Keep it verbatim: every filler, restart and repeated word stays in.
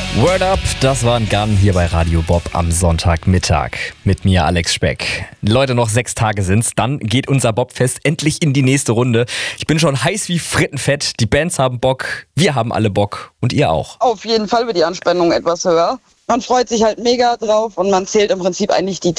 Word Up, das war ein Gun hier bei Radio Bob am Sonntagmittag. Mit mir Alex Speck. Leute, noch sechs Tage sind's, dann geht unser Bobfest endlich in die nächste Runde. Ich bin schon heiß wie Frittenfett, die Bands haben Bock, wir haben alle Bock und ihr auch. Auf jeden Fall wird die Anspannung etwas höher. Man freut sich halt mega drauf und man zählt im Prinzip eigentlich die